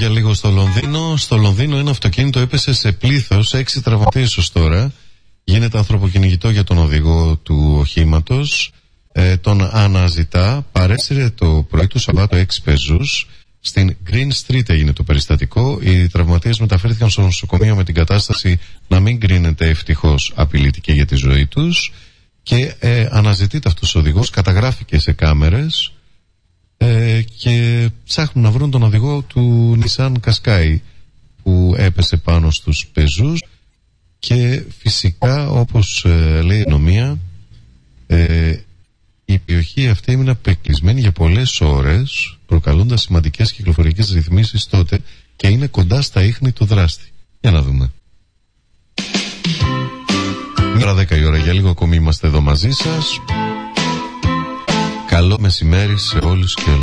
για λίγο στο Λονδίνο. Στο Λονδίνο ένα αυτοκίνητο έπεσε σε πλήθος, 6 τραυματίες ως τώρα. Γίνεται ανθρωποκυνηγητό για τον οδηγό του οχήματος. Τον αναζητά. Παρέσυρε το πρωί του Σαββάτου 6 πεζούς. Στην Green Street έγινε το περιστατικό. Οι τραυματίες μεταφέρθηκαν στο νοσοκομείο με την κατάσταση να μην κρίνεται ευτυχώς απειλητική για τη ζωή τους. Και αναζητείται αυτός ο οδηγός. Καταγράφηκε σε κάμερες. Και ψάχνουν να βρουν τον οδηγό του Nissan Qashqai που έπεσε πάνω στους πεζούς. Και φυσικά, όπως λέει η αστυνομία, η περιοχή αυτή έμεινε απεκλεισμένη για πολλές ώρες, προκαλώντας σημαντικές κυκλοφορικές ρυθμίσεις τότε, και είναι κοντά στα ίχνη του δράστη. Για να δούμε. 10 η ώρα, για λίγο ακόμη είμαστε εδώ μαζί σας. Καλό μεσημέρι σε όλους και όλους.